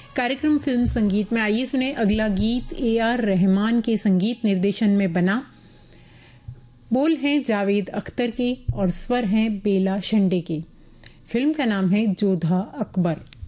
कार्यक्रम फिल्म संगीत में आइए सुने अगला गीत AR रहमान के संगीत निर्देशन में बना। बोल हैं जावेद अख्तर के और स्वर हैं बेला शंडे के। फिल्म का नाम है जोधा अकबर।